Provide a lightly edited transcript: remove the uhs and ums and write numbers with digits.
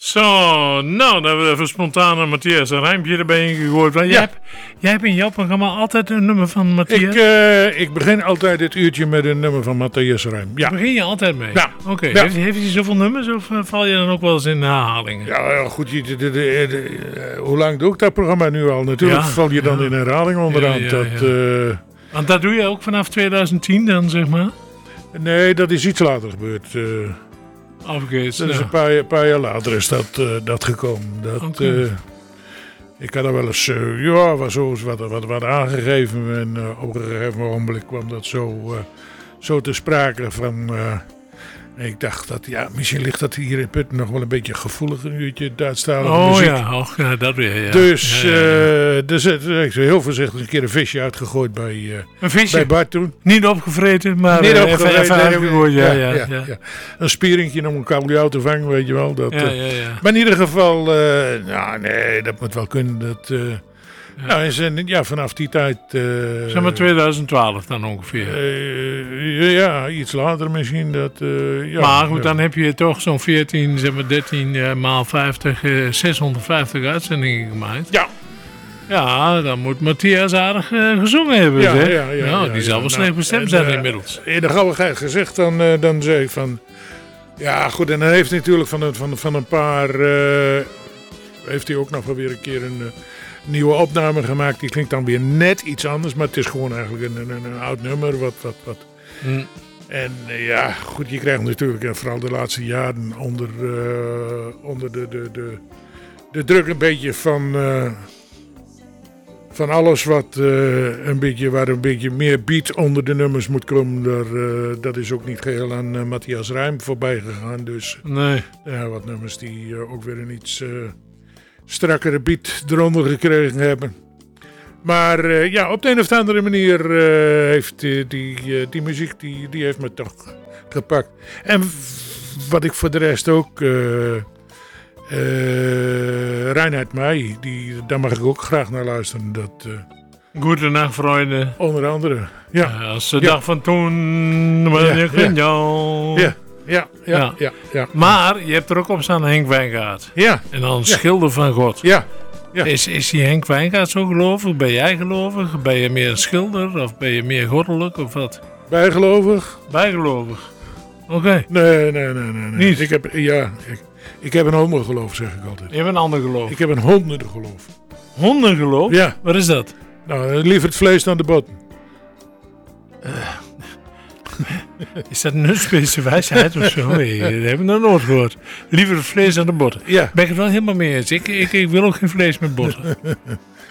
Zo, nou, dan hebben we even spontaan een Matthias een rijmpje erbij ingegooid. Jij hebt in jouw programma altijd een nummer van Matthias? Ik begin altijd dit uurtje met een nummer van Matthias Rijm. Ja. Daar begin je altijd mee? Ja. Oké. Ja. Heeft hij zoveel nummers of val je dan ook wel eens in herhalingen? Ja, goed. Hoe lang doe ik dat programma nu al? Natuurlijk val je dan in herhaling onderaan. Want dat doe je ook vanaf 2010 dan, zeg maar? Nee, dat is iets later gebeurd. Dat is een paar jaar later is dat gekomen. Ik had er wel eens wat aangegeven. En op een gegeven moment kwam dat zo te sprake van... ik dacht dat, misschien ligt dat hier in Putten nog wel een beetje gevoelig, een uurtje Duitsstalige muziek. Dat weer, ja. Dus ik heel voorzichtig een keer een visje uitgegooid bij Bart toen. Niet opgevreten, maar even uitgegooid, ja. Een spieringje om een kabeljauw te vangen, weet je wel. Maar in ieder geval, dat moet wel kunnen. Vanaf die tijd... zeg maar 2012 dan ongeveer. Iets later misschien. Maar goed, dan heb je toch zo'n 13 maal 50, 650 uitzendingen gemaakt. Ja. Ja, dan moet Matthias aardig gezongen hebben. Die zal wel slecht bestemd zijn inmiddels. In de gauwigheid gezegd, dan zei ik van... Ja, goed, en dan heeft hij natuurlijk van een paar... heeft hij ook nog wel weer een keer een... nieuwe opname gemaakt, die klinkt dan weer net iets anders, maar het is gewoon eigenlijk een oud nummer. Wat. En goed, je krijgt natuurlijk, en vooral de laatste jaren, onder de druk een beetje van alles waar een beetje meer beat onder de nummers moet komen. Dat is ook niet geheel aan Matthias Rijm voorbij gegaan. Dus nee. Wat nummers die ook weer een iets... strakkere beat eronder gekregen hebben. Maar op de een of andere manier heeft die muziek, die heeft me toch gepakt. En wat ik voor de rest ook... Reinhard Meij, daar mag ik ook graag naar luisteren. Goedenacht, vrienden. Onder andere, ja. Als de dag van toen was ik in jou. Ja. Maar je hebt er ook op staan Henk Wijngaard. Ja. En dan schilder van God. Ja. Is die Henk Wijngaard zo gelovig? Ben jij gelovig? Ben je meer een schilder? Of ben je meer goddelijk? Of wat? Bijgelovig? Bijgelovig. Oké. Nee. Niet? Ik heb een hondengeloof, zeg ik altijd. Je hebt een ander geloof? Ik heb een hondengeloof. Hondengeloof? Ja. Wat is dat? Nou, liever het vlees dan de botten. Is dat een Nutspeelse wijsheid of zo? Nee, dat heb ik nog nooit gehoord. Liever het vlees dan de botten. Ja. Ben ik het wel helemaal mee eens. Ik wil ook geen vlees met botten.